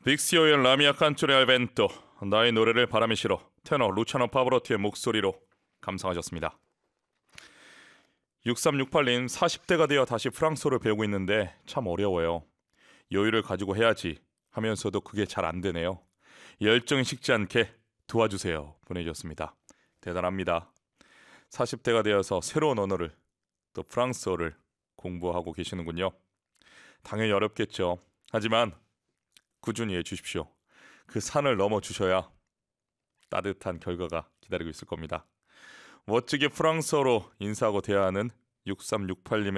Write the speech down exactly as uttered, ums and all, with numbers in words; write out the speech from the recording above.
빅시오의 라미아 칸초레 알벤토, 나의 노래를 바람이 실어 테너 루차노 파브로티의 목소리로 감상하셨습니다. 육삼육팔 님, 사십 대가 되어 다시 프랑스어를 배우고 있는데 참 어려워요. 여유를 가지고 해야지 하면서도 그게 잘 안 되네요. 열정이 식지 않게 도와주세요 보내주셨습니다. 대단합니다. 사십 대가 되어서 새로운 언어를, 또 프랑스어를 공부하고 계시는군요. 당연히 어렵겠죠. 하지만 꾸준히 해주십시오. 그 산을 넘어주셔야 따뜻한 결과가 기다리고 있을 겁니다. 멋지게 프랑스어로 인사하고 대화하는 육삼육팔 님의